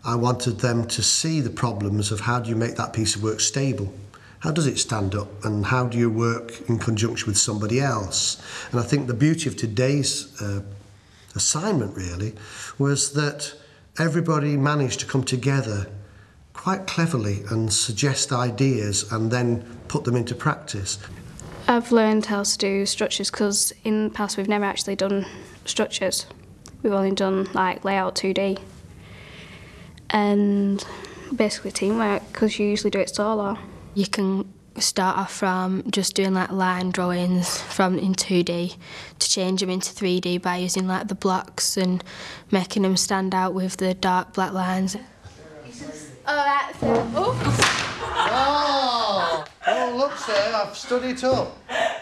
I wanted them to see the problems of how do you make that piece of work stable. How does it stand up, and how do you work in conjunction with somebody else? And I think the beauty of today's assignment really was that everybody managed to come together quite cleverly and suggest ideas and then put them into practice. I've learned how to do structures because in the past we've never actually done structures. We've only done like layout 2D. And basically teamwork, because you usually do it solo. You can start off from just doing like line drawings from in 2D to change them into 3D by using like the blocks and making them stand out with the dark black lines. Oh, look, sir, I've stood it up.